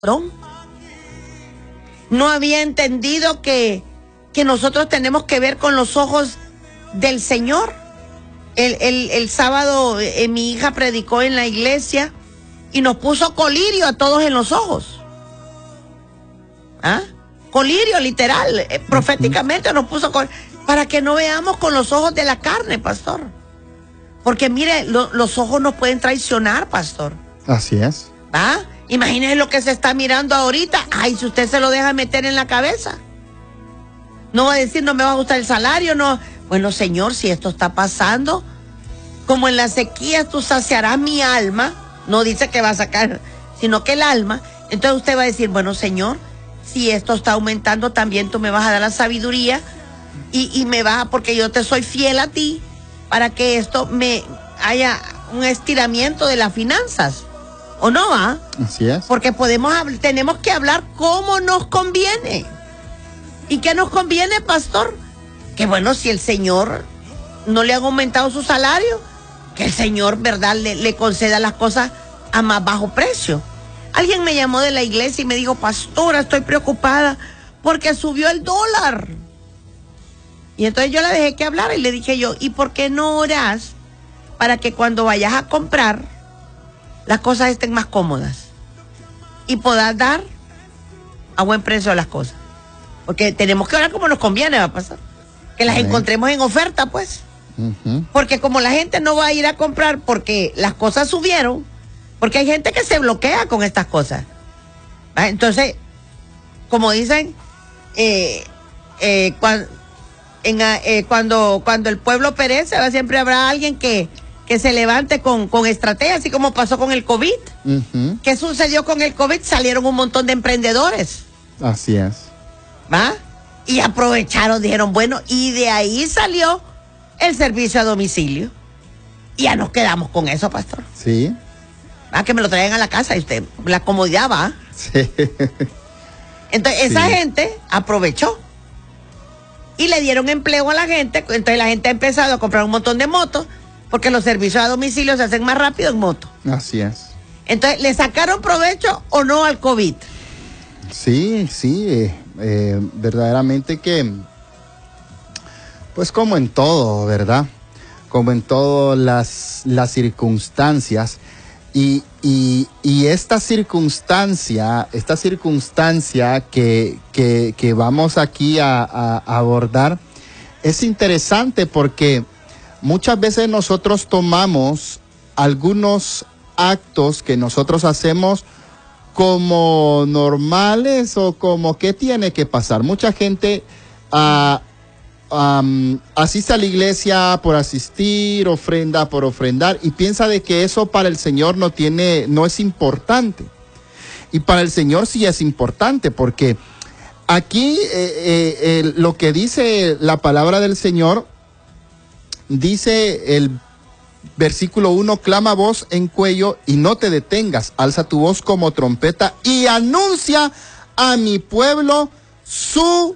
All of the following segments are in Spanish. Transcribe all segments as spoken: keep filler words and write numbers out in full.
No había entendido que, que nosotros tenemos que ver con los ojos del Señor. El, el, el sábado eh, mi hija predicó en la iglesia y nos puso colirio a todos en los ojos. ¿Ah? Colirio, literal, eh, proféticamente nos puso colirio, para que no veamos con los ojos de la carne, pastor. Porque mire, lo, los ojos nos pueden traicionar, pastor. Así es. ¿Ah? Imagínese lo que se está mirando ahorita. Ay, si usted se lo deja meter en la cabeza. No va a decir, no me va a gustar el salario, no. Bueno, Señor, si esto está pasando, como en la sequía tú saciarás mi alma, no dice que va a sacar, sino que el alma. Entonces usted va a decir, bueno, Señor, si esto está aumentando, también tú me vas a dar la sabiduría y, y me vas, porque yo te soy fiel a ti, para que esto me haya un estiramiento de las finanzas. ¿O no va? Así es. Porque podemos, tenemos que hablar cómo nos conviene. ¿Y qué nos conviene, pastor? Que bueno, si el Señor no le ha aumentado su salario, que el Señor, ¿verdad?, le, le conceda las cosas a más bajo precio. Alguien me llamó de la iglesia y me dijo, pastora, estoy preocupada porque subió el dólar. Y entonces yo le dejé que hablar y le dije yo, ¿y por qué no oras para que cuando vayas a comprar las cosas estén más cómodas y puedas dar a buen precio las cosas? Porque tenemos que orar como nos conviene, va a pasar. Que las Amén. Encontremos en oferta, pues. Uh-huh. Porque como la gente no va a ir a comprar porque las cosas subieron, porque hay gente que se bloquea con estas cosas. ¿Ah? Entonces, como dicen, eh, eh, cuando, en, eh, cuando, cuando el pueblo perece, ¿va? Siempre habrá alguien que que se levante con, con estrategia, así como pasó con el COVID. Uh-huh. ¿Qué sucedió con el COVID? Salieron un montón de emprendedores. Así es. ¿Va? Y aprovecharon, dijeron, bueno, y de ahí salió el servicio a domicilio. Y ya nos quedamos con eso, pastor. Sí. ¿Va? Que me lo traigan a la casa y usted, la comodidad va. Sí. Entonces, esa sí. gente aprovechó. Y le dieron empleo a la gente, entonces la gente ha empezado a comprar un montón de motos, porque los servicios a domicilio se hacen más rápido en moto. Así es. Entonces, ¿le sacaron provecho o no al COVID? Sí, sí, eh, eh, verdaderamente que, pues como en todo, ¿verdad? Como en todas las, las circunstancias. Y, y, y esta circunstancia, esta circunstancia que, que, que vamos aquí a, a, a abordar es interesante porque muchas veces nosotros tomamos algunos actos que nosotros hacemos como normales o como que tiene que pasar. Mucha gente uh, um, asiste a la iglesia por asistir, ofrenda por ofrendar y piensa de que eso para el Señor no tiene, no es importante. Y para el Señor sí es importante porque aquí eh, eh, eh, lo que dice la palabra del Señor. Dice el versículo uno, clama voz en cuello y no te detengas, alza tu voz como trompeta y anuncia a mi pueblo su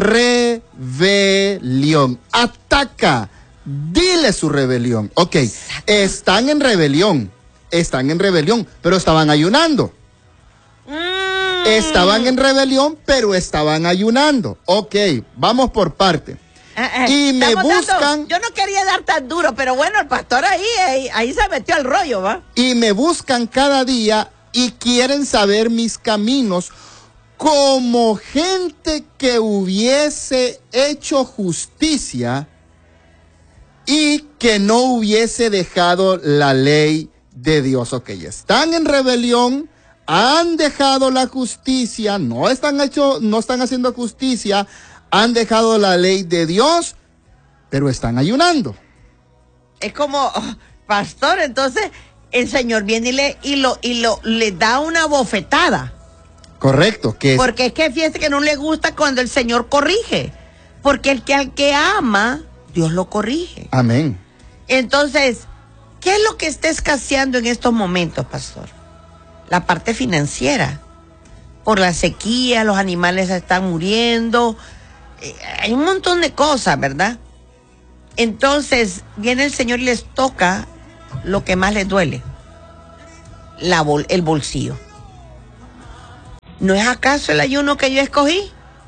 rebelión. Ataca, dile su rebelión. Ok, están en rebelión, están en rebelión, pero estaban ayunando. Mm. Estaban en rebelión, pero estaban ayunando. Ok, vamos por parte. Eh, eh, y me buscan. Dando, yo no quería dar tan duro, pero bueno, el pastor ahí, ahí, ahí se metió al rollo, ¿va? Y me buscan cada día y quieren saber mis caminos, como gente que hubiese hecho justicia y que no hubiese dejado la ley de Dios. Ok, están en rebelión, han dejado la justicia, no están hecho, no están haciendo justicia. Han dejado la ley de Dios, pero están ayunando. Es como, oh, pastor, entonces el Señor viene y le, y lo, y lo, le da una bofetada. Correcto. Que Porque es que fíjese que no le gusta cuando el Señor corrige. Porque el que al que ama, Dios lo corrige. Amén. Entonces, ¿qué es lo que está escaseando en estos momentos, pastor? La parte financiera. Por la sequía, los animales están muriendo. Hay un montón de cosas, ¿verdad? Entonces viene el Señor y les toca lo que más les duele, la bol- el bolsillo. ¿No es acaso el ayuno que yo escogí?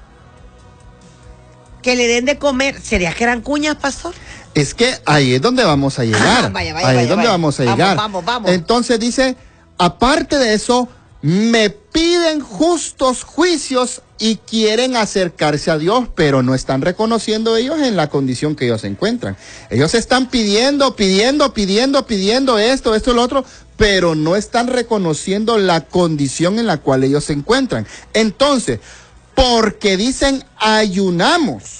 Que le den de comer. ¿Sería que eran cuñas, pastor? Es que ahí es donde vamos a llegar. Ah, vaya, vaya, ahí vaya, es donde vaya. vamos a Vamos, llegar. vamos, vamos. Entonces dice, aparte de eso, me piden justos juicios y quieren acercarse a Dios, pero no están reconociendo ellos en la condición que ellos se encuentran. Ellos están pidiendo, pidiendo, pidiendo, pidiendo esto, esto y lo otro, pero no están reconociendo la condición en la cual ellos se encuentran. Entonces, porque dicen ayunamos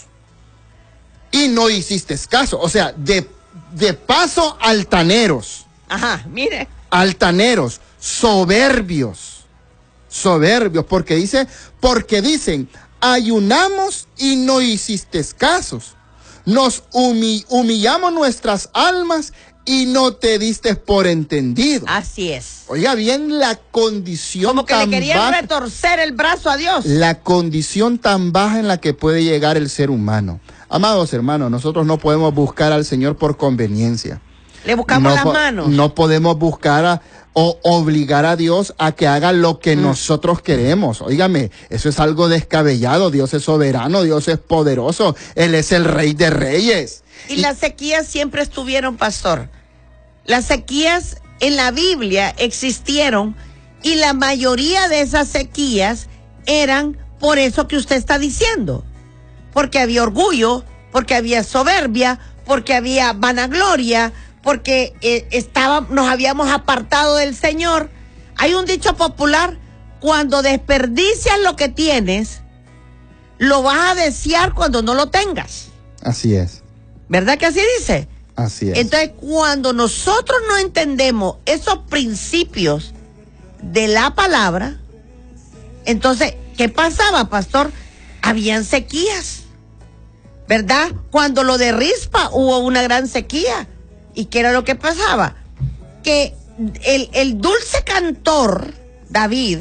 y no hiciste caso, o sea, de, de paso altaneros. Ajá, mire. Altaneros, soberbios, soberbios, porque dice, porque dicen, ayunamos y no hiciste casos, nos humi- humillamos nuestras almas y no te diste por entendido. Así es. Oiga bien la condición Como que tan le querían baja, retorcer el brazo a Dios. la condición tan baja en la que puede llegar el ser humano. Amados hermanos, nosotros no podemos buscar al Señor por conveniencia. Le buscamos no las po- manos. No podemos buscar a, o obligar a Dios a que haga lo que mm. nosotros queremos. Óigame, eso es algo descabellado. Dios es soberano, Dios es poderoso. Él es el Rey de Reyes. Y, y las sequías siempre estuvieron, pastor. Las sequías en la Biblia existieron y la mayoría de esas sequías eran por eso que usted está diciendo. Porque había orgullo, porque había soberbia, porque había vanagloria, porque eh, estaba, nos habíamos apartado del Señor. Hay un dicho popular, cuando desperdicias lo que tienes, lo vas a desear cuando no lo tengas. Así es. ¿Verdad que así dice? Así es. Entonces, cuando nosotros no entendemos esos principios de la palabra, entonces, ¿qué pasaba, pastor? Habían sequías, ¿verdad? Cuando lo de Rispa hubo una gran sequía. ¿Y qué era lo que pasaba? Que el, el dulce cantor, David,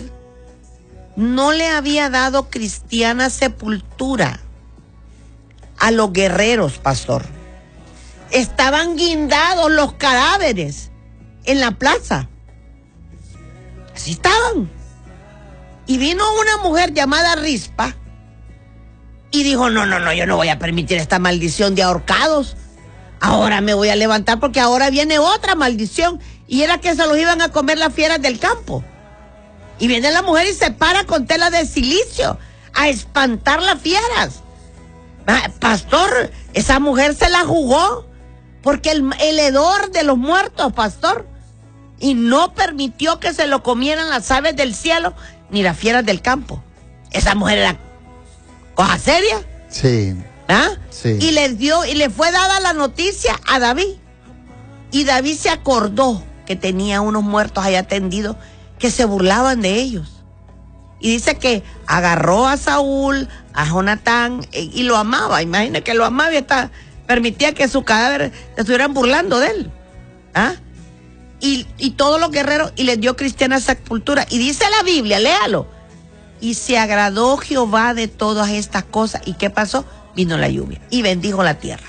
no le había dado cristiana sepultura a los guerreros, pastor. Estaban guindados los cadáveres en la plaza. Así estaban. Y vino una mujer llamada Rispa y dijo, no, no, no, yo no voy a permitir esta maldición de ahorcados. Ahora me voy a levantar porque ahora viene otra maldición. Y era que se los iban a comer las fieras del campo. Y viene la mujer y se para con tela de silicio a espantar las fieras. Pastor, esa mujer se la jugó porque el, el hedor de los muertos, pastor, y no permitió que se lo comieran las aves del cielo ni las fieras del campo. Esa mujer era cosa seria. Sí. ¿Ah? Sí. Y les dio, y le fue dada la noticia a David. Y David se acordó que tenía unos muertos allá tendidos que se burlaban de ellos. Y dice que agarró a Saúl, a Jonatán, y, y lo amaba. Imagina que lo amaba y hasta permitía que su cadáver se estuvieran burlando de él. ¿Ah? Y, y todos los guerreros, y les dio cristiana sepultura. Y dice la Biblia, léalo. Y se agradó Jehová de todas estas cosas. ¿Y qué pasó? Vino la lluvia y bendijo la tierra.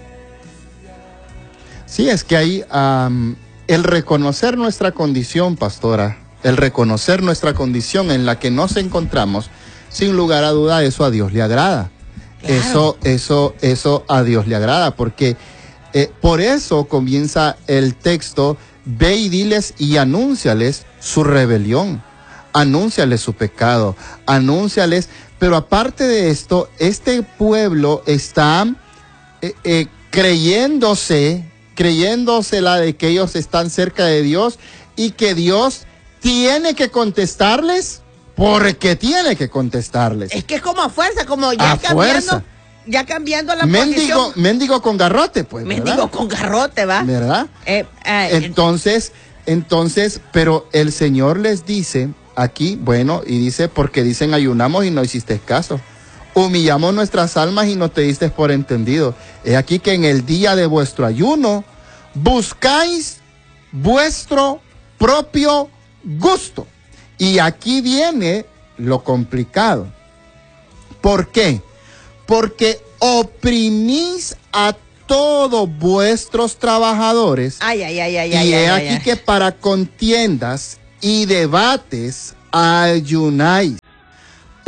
Sí, es que ahí um, el reconocer nuestra condición, pastora, el reconocer nuestra condición en la que nos encontramos, sin lugar a duda, eso a Dios le agrada. Claro. Eso, eso, eso a Dios le agrada, porque eh, por eso comienza el texto, ve y diles y anúnciales su rebelión, anúnciales su pecado, anúnciales, pero aparte de esto, este pueblo está eh, eh, creyéndose, creyéndosela de que ellos están cerca de Dios y que Dios tiene que contestarles porque tiene que contestarles. Es que es como a fuerza, como ya a cambiando, fuerza. ya cambiando la Mendigo, posición. mendigo con garrote, pues, ¿verdad? Mendigo con garrote, ¿va? ¿Verdad? Eh, eh, entonces, entonces, pero el Señor les dice aquí, bueno, y dice, porque dicen ayunamos y no hiciste caso. Humillamos nuestras almas y no te diste por entendido. He aquí que en el día de vuestro ayuno buscáis vuestro propio gusto. Y aquí viene lo complicado. ¿Por qué? Porque oprimís a todos vuestros trabajadores. Ay, ay, ay, ay, y ay, he ay, aquí ay, que para contiendas y debates ayunáis.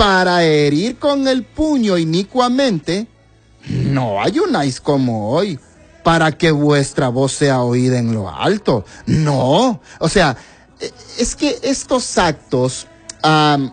para herir con el puño inicuamente, no ayunáis como hoy, para que vuestra voz sea oída en lo alto. No, o sea, es que estos actos, um,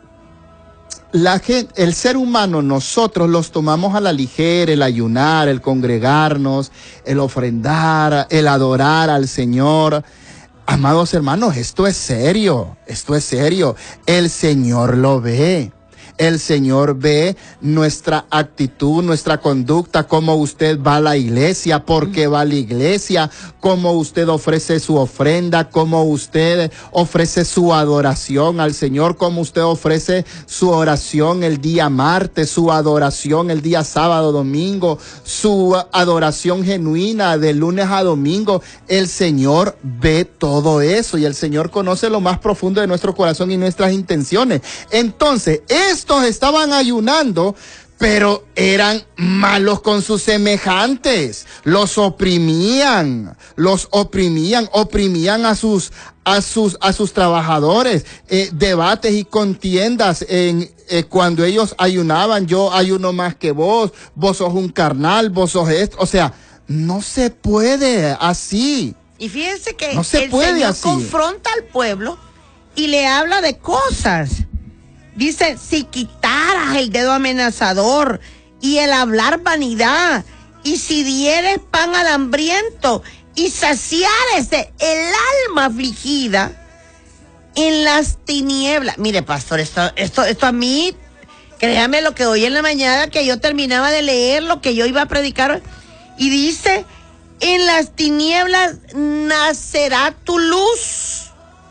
la gente, el ser humano, nosotros los tomamos a la ligera, el ayunar, el congregarnos, el ofrendar, el adorar al Señor. Amados hermanos, esto es serio, esto es serio. El Señor lo ve. El Señor ve nuestra actitud, nuestra conducta, cómo usted va a la iglesia, por qué va a la iglesia, cómo usted ofrece su ofrenda, cómo usted ofrece su adoración al Señor, cómo usted ofrece su oración el día martes, su adoración el día sábado, domingo, su adoración genuina de lunes a domingo. El Señor ve todo eso y el Señor conoce lo más profundo de nuestro corazón y nuestras intenciones. Entonces, es Estos estaban ayunando, pero eran malos con sus semejantes. Los oprimían, los oprimían, oprimían a sus, a sus, a sus trabajadores. Eh, debates y contiendas en, eh, cuando ellos ayunaban. Yo ayuno más que vos, vos sos un carnal, vos sos esto. O sea, no se puede así. Y fíjense que no se el puede Señor así. confronta al pueblo y le habla de cosas. Dice, si quitaras el dedo amenazador y el hablar vanidad, y si dieres pan al hambriento y saciares el alma afligida en las tinieblas. Mire, pastor, esto, esto, esto a mí, créame lo que hoy en la mañana que yo terminaba de leer lo que yo iba a predicar, y dice, en las tinieblas nacerá tu luz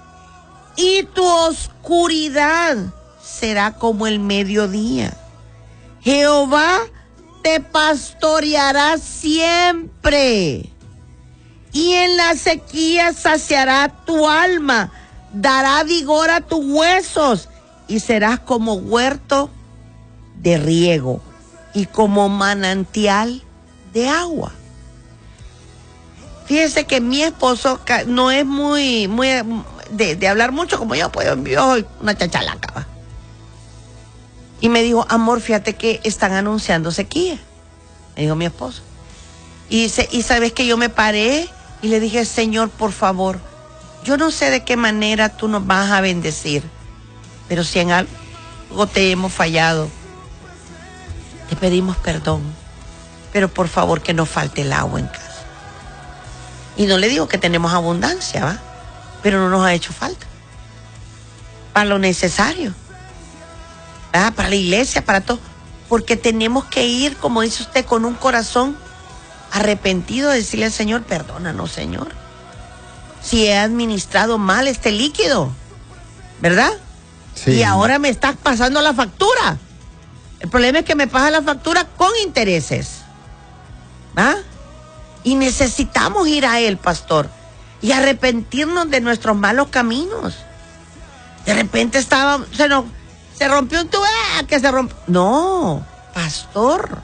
y tu oscuridad será como el mediodía. Jehová te pastoreará siempre, y en la sequía saciará tu alma, dará vigor a tus huesos, y serás como huerto de riego y como manantial de agua. Fíjese que mi esposo no es muy, muy de, de hablar mucho como yo, pues yo soy una chachalaca, ¿va? Y me dijo, amor, fíjate que están anunciando sequía. Me dijo mi esposo. Y dice, y sabes que yo me paré y le dije, Señor, por favor, yo no sé de qué manera tú nos vas a bendecir, pero si en algo te hemos fallado, te pedimos perdón, pero por favor que no falte el agua en casa. Y no le digo que tenemos abundancia, ¿va? Pero no nos ha hecho falta. Para lo necesario. Ah, para la iglesia, para todo, porque tenemos que ir, como dice usted, con un corazón arrepentido, decirle al Señor, perdónanos, Señor, si he administrado mal este líquido, ¿verdad? Sí. Y ahora me estás pasando la factura. El problema es que me pasa la factura con intereses, ¿ah? Y necesitamos ir a Él, pastor, y arrepentirnos de nuestros malos caminos. De repente estaba, se nos... Se rompió un tubo, ¡ah! Que se rompió. No, pastor.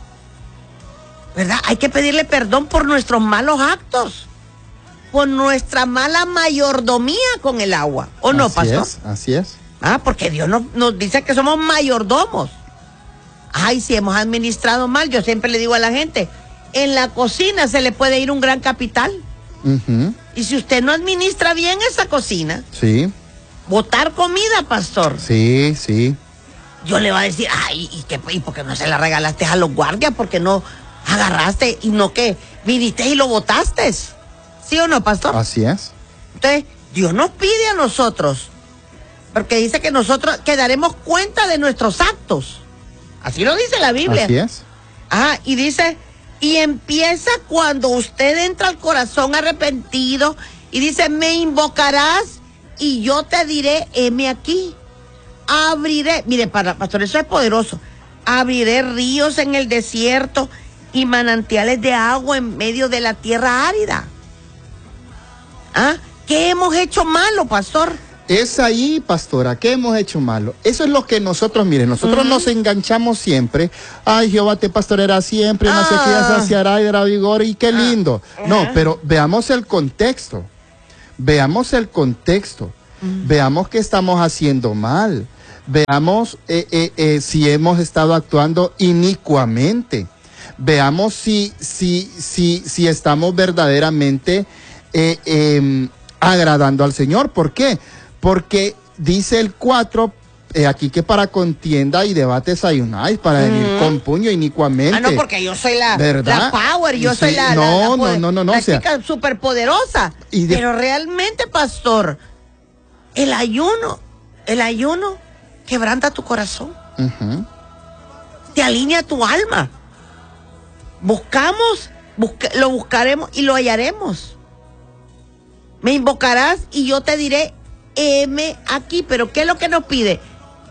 ¿Verdad? Hay que pedirle perdón por nuestros malos actos, por nuestra mala mayordomía con el agua. ¿O no, así pastor? Es, así es. Ah, porque Dios nos, nos dice que somos mayordomos. Ay, si hemos administrado mal, yo siempre le digo a la gente, en la cocina se le puede ir un gran capital. Uh-huh. Y si usted no administra bien esa cocina, sí, botar comida, pastor. Sí, sí. Yo le voy a decir, ay, ¿y, qué, ¿y por qué no se la regalaste a los guardias? ¿Por qué no agarraste y no que viniste y lo botaste? ¿Sí o no, pastor? Así es. Entonces, Dios nos pide a nosotros, porque dice que nosotros que daremos cuenta de nuestros actos. Así lo dice la Biblia. Así es. Ah, y dice, y empieza cuando usted entra al corazón arrepentido y dice, me invocarás y yo te diré, heme aquí. Abriré, mire, para, pastor, eso es poderoso. Abriré ríos en el desierto y manantiales de agua en medio de la tierra árida. ¿Ah? ¿Qué hemos hecho malo, pastor? Es ahí, pastora, ¿qué hemos hecho malo? Eso es lo que nosotros, miren, nosotros uh-huh. nos enganchamos siempre. Ay, Jehová te pastoreará siempre, en la ah. sequía saciará y dará vigor, y qué lindo. Uh-huh. No, pero veamos el contexto. Veamos el contexto. Uh-huh. Veamos que estamos haciendo mal. veamos eh, eh, eh, si hemos estado actuando inicuamente. Veamos si, si, si, si estamos verdaderamente eh, eh, agradando al Señor. ¿Por qué? Porque dice el cuatro, eh, aquí que para contienda y debates ayunáis, para venir mm. con puño inicuamente. Ah, no, porque yo soy la, la power, yo sí, soy la, no, la, la, no, no, no, no, la o sea, chica superpoderosa. De... Pero realmente, pastor, el ayuno, el ayuno quebranta tu corazón. Uh-huh. Te alinea tu alma. Buscamos, busca, lo buscaremos y lo hallaremos. Me invocarás y yo te diré, heme aquí. Pero ¿qué es lo que nos pide?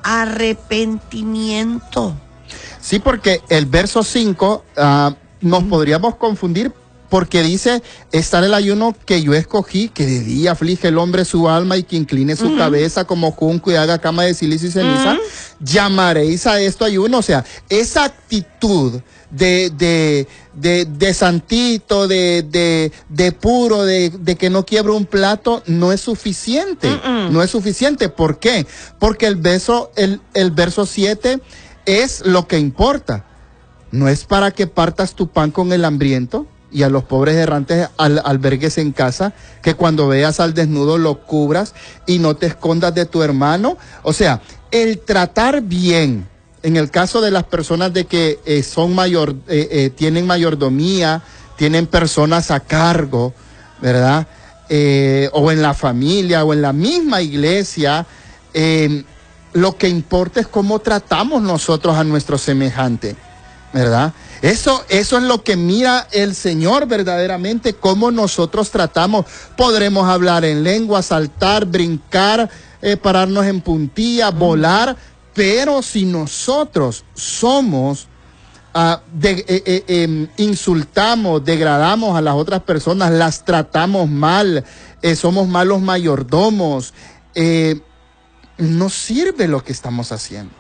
Arrepentimiento. Sí, porque el verso cinco uh, nos mm. podríamos confundir porque dice, estar el ayuno que yo escogí, que de día aflige el hombre su alma y que incline su mm. cabeza como junco y haga cama de silicio y ceniza, mm. llamaréis a esto ayuno. O sea, esa actitud de, de, de, de santito, de, de, de puro, de, de que no quiebra un plato, no es suficiente. Mm-mm. No es suficiente. ¿Por qué? Porque el verso, el, el verso siete es lo que importa. No es para que partas tu pan con el hambriento y a los pobres errantes al, albergues en casa, que cuando veas al desnudo lo cubras y no te escondas de tu hermano. O sea, el tratar bien, en el caso de las personas de que eh, son mayor, eh, eh, tienen mayordomía, tienen personas a cargo, ¿verdad? Eh, o en la familia o en la misma iglesia, eh, lo que importa es cómo tratamos nosotros a nuestro semejante, ¿verdad? Eso, eso es lo que mira el Señor verdaderamente, cómo nosotros tratamos. Podremos hablar en lengua, saltar, brincar, eh, pararnos en puntilla, mm. volar, pero si nosotros somos, uh, de, eh, eh, eh, insultamos, degradamos a las otras personas, las tratamos mal, eh, somos malos mayordomos, eh, no sirve lo que estamos haciendo.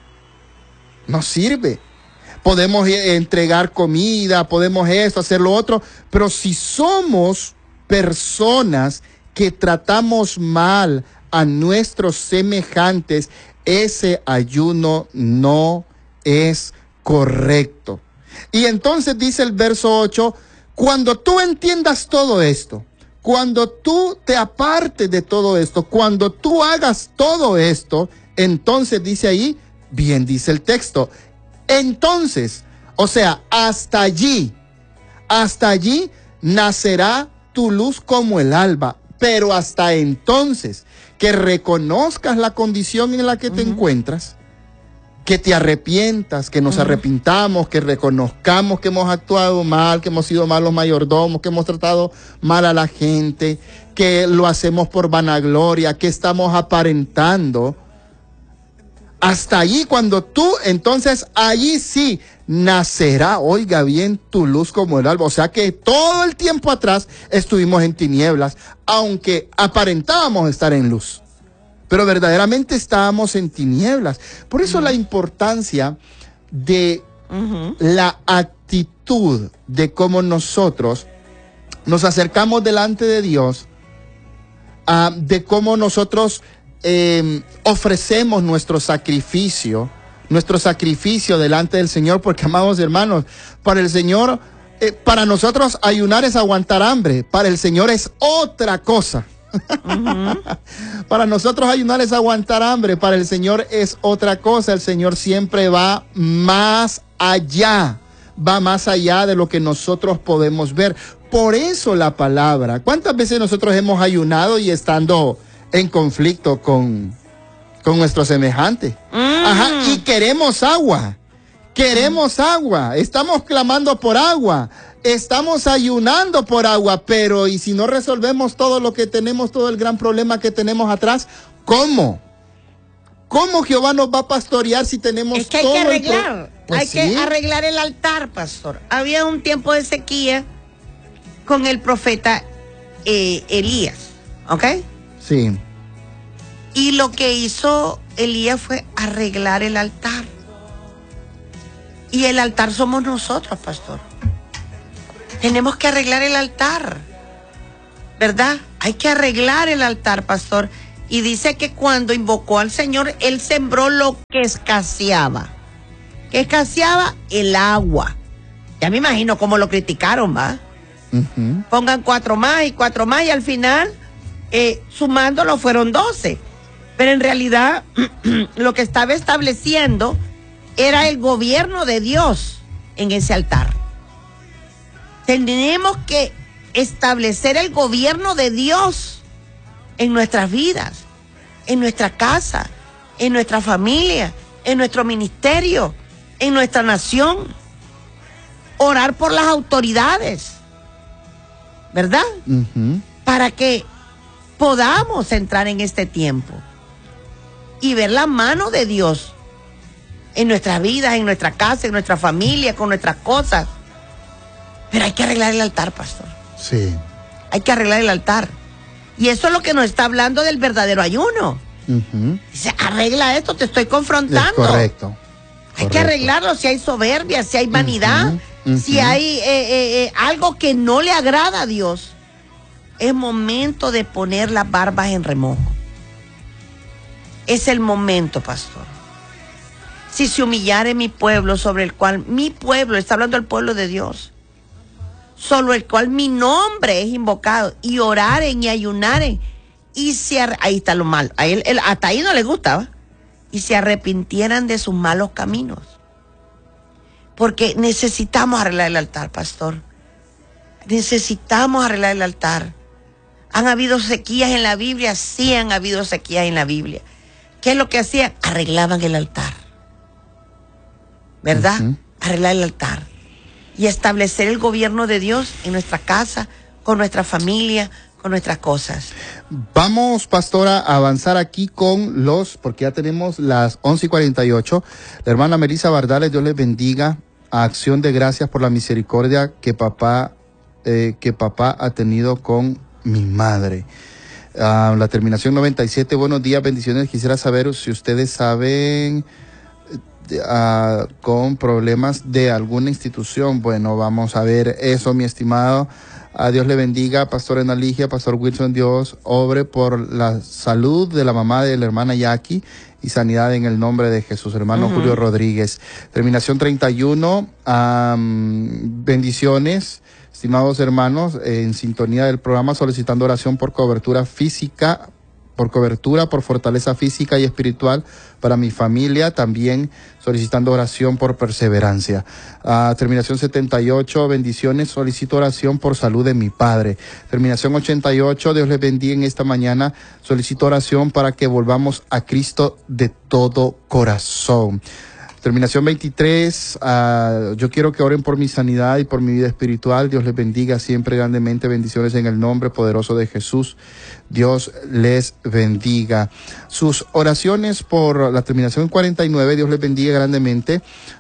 No sirve. Podemos entregar comida, podemos esto, hacer lo otro, pero si somos personas que tratamos mal a nuestros semejantes, ese ayuno no es correcto. Y entonces dice el verso ocho, cuando tú entiendas todo esto, cuando tú te apartes de todo esto, cuando tú hagas todo esto, entonces dice ahí, bien dice el texto, entonces, o sea, hasta allí, hasta allí nacerá tu luz como el alba, pero hasta entonces que reconozcas la condición en la que uh-huh. te encuentras, que te arrepientas, que nos uh-huh. arrepintamos, que reconozcamos que hemos actuado mal, que hemos sido malos mayordomos, que hemos tratado mal a la gente, que lo hacemos por vanagloria, que estamos aparentando. Hasta allí, cuando tú, entonces, allí sí nacerá, oiga bien, tu luz como el alba. O sea que todo el tiempo atrás estuvimos en tinieblas, aunque aparentábamos estar en luz. Pero verdaderamente estábamos en tinieblas. Por eso uh-huh. la importancia de uh-huh. la actitud de cómo nosotros nos acercamos delante de Dios, uh, de cómo nosotros Eh, ofrecemos nuestro sacrificio, nuestro sacrificio delante del Señor, porque, amados hermanos, para el Señor, eh, para nosotros ayunar es aguantar hambre, para el Señor es otra cosa. Uh-huh. Para nosotros ayunar es aguantar hambre, para el Señor es otra cosa. El Señor siempre va más allá, va más allá de lo que nosotros podemos ver. Por eso la palabra, ¿cuántas veces nosotros hemos ayunado y estando en conflicto con, con nuestro semejante? Mm. Ajá, y queremos agua, queremos mm. agua, estamos clamando por agua, estamos ayunando por agua, pero ¿y si no resolvemos todo lo que tenemos, todo el gran problema que tenemos atrás? ¿Cómo? ¿Cómo Jehová nos va a pastorear si tenemos es que todo hay que arreglar, el pro- pues hay sí. que arreglar el altar, pastor. Había un tiempo de sequía con el profeta eh, Elías, ¿ok? Sí. Y lo que hizo Elías fue arreglar el altar. Y el altar somos nosotros, pastor. Tenemos que arreglar el altar, ¿verdad? Hay que arreglar el altar, pastor. Y dice que cuando invocó al Señor, él sembró lo que escaseaba. ¿Qué escaseaba? El agua. Ya me imagino cómo lo criticaron, ¿va? Uh-huh. Pongan cuatro más y cuatro más y al final, eh, sumándolo, fueron doce. Pero en realidad, lo que estaba estableciendo era el gobierno de Dios en ese altar. Tenemos que establecer el gobierno de Dios en nuestras vidas, en nuestra casa, en nuestra familia, en nuestro ministerio, en nuestra nación. Orar por las autoridades, ¿verdad? Uh-huh. Para que podamos entrar en este tiempo y ver la mano de Dios en nuestras vidas, en nuestra casa, en nuestra familia, con nuestras cosas. Pero hay que arreglar el altar, pastor. Sí. Hay que arreglar el altar. Y eso es lo que nos está hablando del verdadero ayuno. Uh-huh. Dice, arregla esto, te estoy confrontando. Es correcto. Hay correcto. que arreglarlo si hay soberbia, si hay vanidad, uh-huh. Uh-huh. si hay eh, eh, eh, algo que no le agrada a Dios. Es momento de poner las barbas en remojo. Es el momento, pastor. Si se humillare mi pueblo, sobre el cual mi pueblo, está hablando del pueblo de Dios, sobre el cual mi nombre es invocado, y oraren y ayunaren, y se ar- ahí está lo malo, a él, él, hasta ahí no le gustaba, y se arrepintieran de sus malos caminos. Porque necesitamos arreglar el altar, pastor. Necesitamos arreglar el altar. ¿Han habido sequías en la Biblia? Sí, han habido sequías en la Biblia. ¿Qué es lo que hacían? Arreglaban el altar. ¿Verdad? Uh-huh. Arreglar el altar. Y establecer el gobierno de Dios en nuestra casa, con nuestra familia, con nuestras cosas. Vamos, pastora, a avanzar aquí con los, porque ya tenemos las once y cuarenta y ocho. La hermana Melissa Bardales, Dios les bendiga. A acción de gracias por la misericordia que papá, eh, que papá ha tenido con mi madre. Uh, la terminación noventa y siete, buenos días, bendiciones. Quisiera saber si ustedes saben uh, con problemas de alguna institución. Bueno, vamos a ver eso, mi estimado. A Dios le bendiga, Pastor Enaligia, Pastor Wilson, Dios obre por la salud de la mamá de la hermana Jackie y sanidad en el nombre de Jesús. Hermano uh-huh. Julio Rodríguez. Terminación treinta y uno, um, bendiciones. Estimados hermanos, en sintonía del programa, solicitando oración por cobertura física, por cobertura, por fortaleza física y espiritual para mi familia, también solicitando oración por perseverancia. Uh, terminación setenta y ocho, bendiciones, solicito oración por salud de mi padre. Terminación ochenta y ocho, Dios les bendiga en esta mañana, solicito oración para que volvamos a Cristo de todo corazón. Terminación veintitrés, uh, yo quiero que oren por mi sanidad y por mi vida espiritual. Dios les bendiga siempre grandemente. Bendiciones en el nombre poderoso de Jesús. Dios les bendiga. Sus oraciones por la terminación cuarenta y nueve, Dios les bendiga grandemente.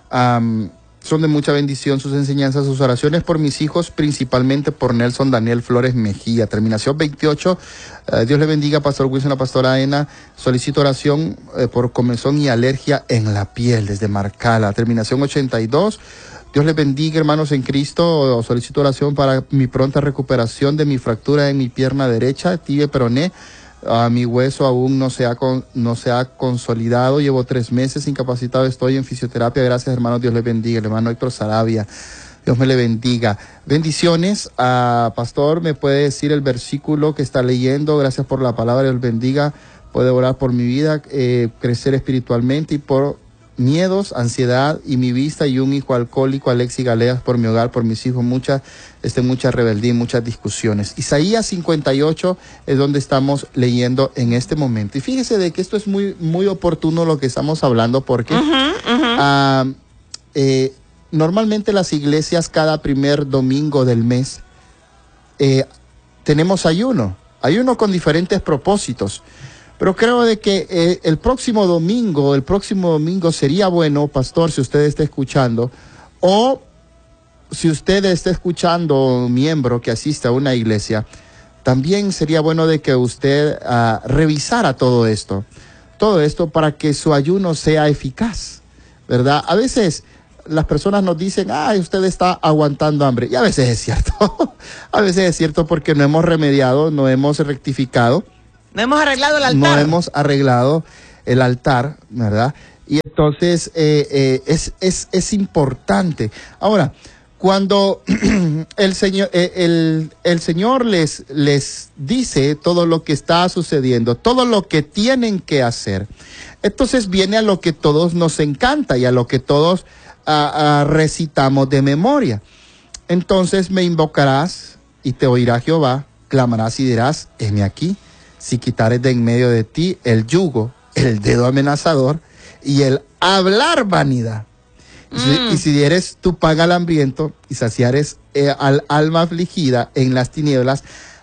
Um, son de mucha bendición sus enseñanzas, sus oraciones por mis hijos, principalmente por Nelson Daniel Flores Mejía. Terminación veintiocho, eh, Dios le bendiga, Pastor Wilson, la pastora Aena. Solicito oración eh, por comezón y alergia en la piel desde Marcala. Terminación ochenta y dos, Dios les bendiga, hermanos en Cristo. Solicito oración para mi pronta recuperación de mi fractura en mi pierna derecha, tibia peroné. Uh, mi hueso aún no se ha con, no se ha consolidado. Llevo tres meses incapacitado. Estoy en fisioterapia. Gracias, hermano. Dios les bendiga. El hermano Héctor Sarabia. Dios me le bendiga. Bendiciones. Uh, pastor, ¿me puede decir el versículo que está leyendo? Gracias por la palabra. Dios bendiga. Puede orar por mi vida, eh, crecer espiritualmente y por miedos, ansiedad y mi vista y un hijo alcohólico, Alexi Galeas, por mi hogar, por mis hijos, mucha, este, mucha rebeldía y muchas discusiones. Isaías cincuenta y ocho es donde estamos leyendo en este momento. Y fíjese de que esto es muy, muy oportuno lo que estamos hablando porque uh-huh, uh-huh. Uh, eh, normalmente las iglesias cada primer domingo del mes eh, tenemos ayuno, ayuno con diferentes propósitos. Pero creo de que eh, el próximo domingo, el próximo domingo sería bueno, pastor, si usted está escuchando, o si usted está escuchando, miembro que asiste a una iglesia, también sería bueno de que usted uh, revisara todo esto, todo esto para que su ayuno sea eficaz, ¿verdad? A veces las personas nos dicen, ay, usted está aguantando hambre, y a veces es cierto, a veces es cierto porque no hemos remediado, no hemos rectificado, No hemos arreglado el altar. No hemos arreglado el altar, ¿verdad? Y entonces eh, eh, es, es, es importante. Ahora, cuando el Señor, eh, el, el Señor les, les dice todo lo que está sucediendo, todo lo que tienen que hacer, entonces viene a lo que todos nos encanta y a lo que todos a, a, recitamos de memoria. Entonces me invocarás y te oirá Jehová, clamarás y dirás, heme aquí, si quitares de en medio de ti el yugo, el dedo amenazador y el hablar vanidad. Mm. Y, si, y si dieres tu pan al hambriento y saciares eh, al alma afligida en las tinieblas,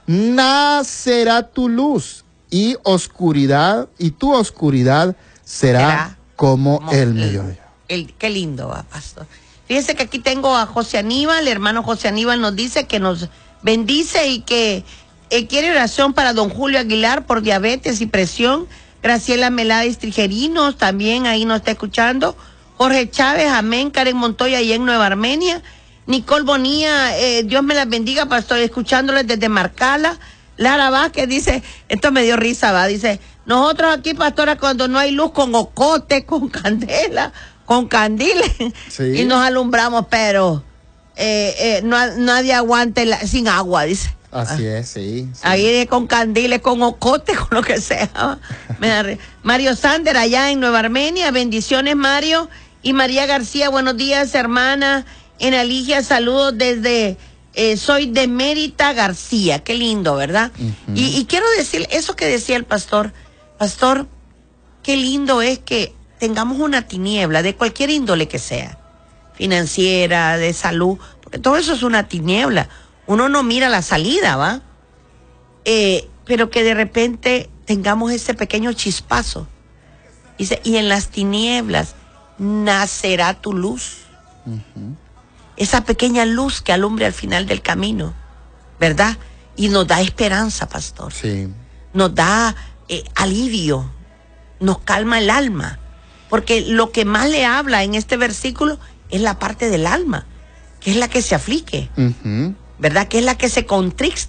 nacerá tu luz y oscuridad, y tu oscuridad será, será como, como el mediodía. El, qué lindo va, pastor. Fíjense que aquí tengo a José Aníbal, el hermano José Aníbal nos dice que nos bendice y que eh, quiere oración para don Julio Aguilar por diabetes y presión. Graciela Melades Trijerinos también ahí nos está escuchando. Jorge Chávez, amén. Karen Montoya allá en Nueva Armenia. Nicole Bonilla, eh, Dios me las bendiga, pastor, escuchándoles desde Marcala. Lara Vázquez dice, esto me dio risa, va, dice, nosotros aquí, pastora, cuando no hay luz, con ocote, con candela, con candiles, sí. Y nos alumbramos, pero eh, eh, no, nadie aguante la, sin agua, dice. Así es, sí, sí. Ahí con candiles, con ocote, con lo que sea. Mario Sander, allá en Nueva Armenia, bendiciones, Mario. Y María García, buenos días, hermana. En Aligia, saludos desde, eh, soy de Mérita García, qué lindo, ¿verdad? Uh-huh. y, y quiero decir, eso que decía el pastor, pastor, qué lindo es que tengamos una tiniebla de cualquier índole que sea, financiera, de salud, porque todo eso es una tiniebla. Uno no mira la salida, ¿va? Eh, pero que de repente tengamos ese pequeño chispazo. Dice, y en las tinieblas nacerá tu luz. Uh-huh. Esa pequeña luz que alumbre al final del camino, ¿verdad? Y nos da esperanza, pastor. Sí. Nos da eh, alivio, nos calma el alma. Porque lo que más le habla en este versículo es la parte del alma, que es la que se aflige. Uh-huh. ¿Verdad? Que es la que se contrista,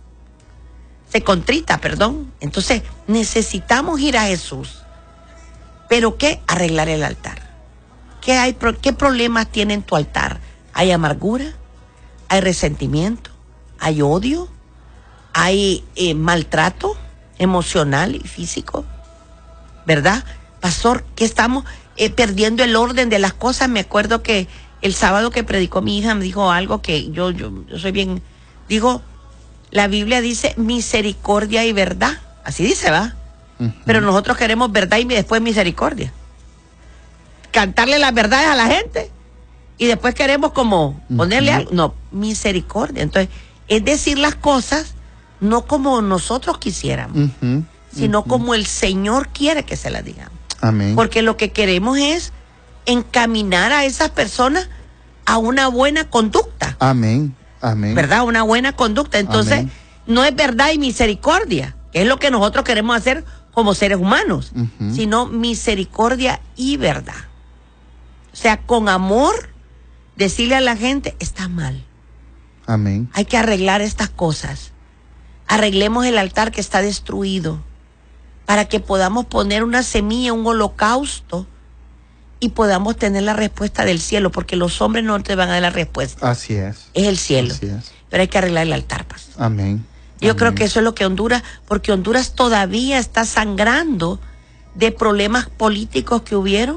se contrita, perdón. Entonces, necesitamos ir a Jesús. ¿Pero qué? Arreglar el altar. ¿Qué hay, qué problemas tiene en tu altar? ¿Hay amargura? ¿Hay resentimiento? ¿Hay odio? ¿Hay eh, maltrato emocional y físico? ¿Verdad? Pastor, que estamos eh, perdiendo el orden de las cosas. Me acuerdo que el sábado que predicó mi hija me dijo algo que yo, yo, yo soy bien, digo, la Biblia dice misericordia y verdad, así dice, ¿va? Uh-huh. Pero nosotros queremos verdad y después misericordia. Cantarle las verdades a la gente y después queremos como ponerle uh-huh. algo, no, misericordia. Entonces, es decir las cosas no como nosotros quisiéramos, uh-huh. sino uh-huh. como el Señor quiere que se las digamos. Amén. Porque lo que queremos es encaminar a esas personas a una buena conducta. Amén, amén. ¿Verdad? Una buena conducta. Entonces, amén. No es verdad y misericordia, que es lo que nosotros queremos hacer como seres humanos, uh-huh. sino misericordia y verdad. O sea, con amor, decirle a la gente, está mal. Amén. Hay que arreglar estas cosas. Arreglemos el altar que está destruido para que podamos poner una semilla, un holocausto, y podamos tener la respuesta del cielo, porque los hombres no te van a dar la respuesta. Así es. Es el cielo. Así es. Pero hay que arreglar el altar, pastor. Amén. Yo Amén. creo que eso es lo que Honduras, porque Honduras todavía está sangrando de problemas políticos que hubieron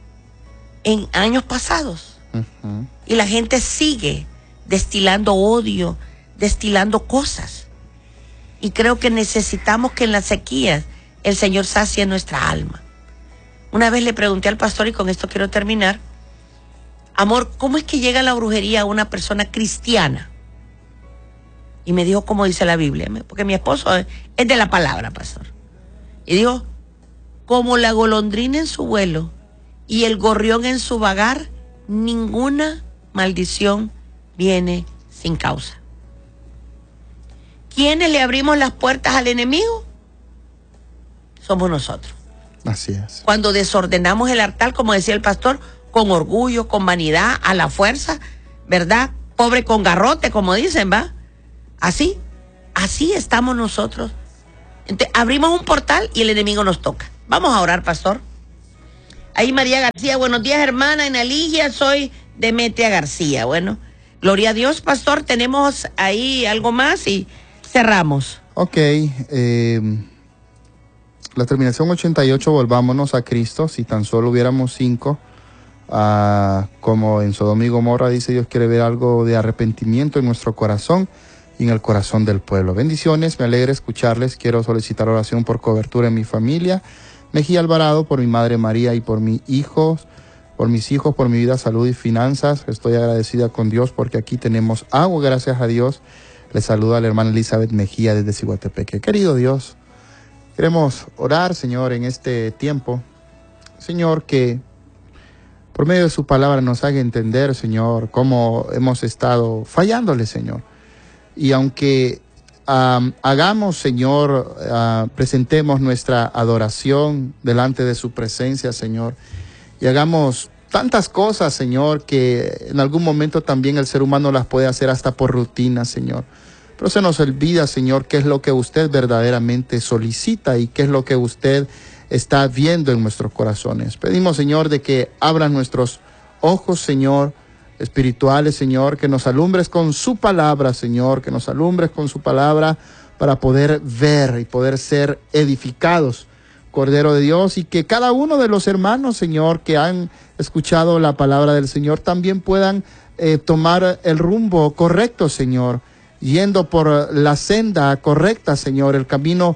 en años pasados. Uh-huh. Y la gente sigue destilando odio, destilando cosas. Y creo que necesitamos que en las sequías el Señor sacie nuestra alma. Una vez le pregunté al pastor, y con esto quiero terminar, amor, ¿cómo es que llega la brujería a una persona cristiana? Y me dijo, como dice la Biblia, porque mi esposo es de la palabra, pastor. Y dijo, como la golondrina en su vuelo y el gorrión en su vagar, ninguna maldición viene sin causa. ¿Quiénes le abrimos las puertas al enemigo? Somos nosotros. Así es. Cuando desordenamos el altar, como decía el pastor, con orgullo, con vanidad, a la fuerza, ¿verdad? Pobre con garrote, como dicen, ¿va? Así, así estamos nosotros Entonces, abrimos un portal y el enemigo nos toca. Vamos a orar, pastor. Ahí María García, buenos días, hermana, en Aligia, soy Demetria García. Bueno, gloria a Dios, pastor, tenemos ahí algo más y cerramos. Ok, eh, la terminación ochenta y ocho, volvámonos a Cristo, si tan solo hubiéramos cinco, uh, como en Sodoma y Gomorra, dice Dios quiere ver algo de arrepentimiento en nuestro corazón y en el corazón del pueblo. Bendiciones, me alegra escucharles, quiero solicitar oración por cobertura en mi familia, Mejía Alvarado, por mi madre María y por mis hijos, por mis hijos, por mi vida, salud y finanzas. Estoy agradecida con Dios porque aquí tenemos agua, gracias a Dios. Le saluda a la hermana Elizabeth Mejía desde Ciguatepeque. Querido Dios, queremos orar, Señor, en este tiempo. Señor, que por medio de su palabra nos haga entender, Señor, cómo hemos estado fallándole, Señor. Y aunque um, hagamos, Señor, uh, presentemos nuestra adoración delante de su presencia, Señor, y hagamos tantas cosas, Señor, que en algún momento también el ser humano las puede hacer hasta por rutina, Señor. Pero se nos olvida, Señor, qué es lo que usted verdaderamente solicita y qué es lo que usted está viendo en nuestros corazones. Pedimos, Señor, de que abran nuestros ojos, Señor, espirituales, Señor, que nos alumbres con su palabra, Señor, que nos alumbres con su palabra para poder ver y poder ser edificados, Cordero de Dios, y que cada uno de los hermanos, Señor, que han escuchado la palabra del Señor, también puedan eh, tomar el rumbo correcto, Señor, yendo por la senda correcta, Señor, el camino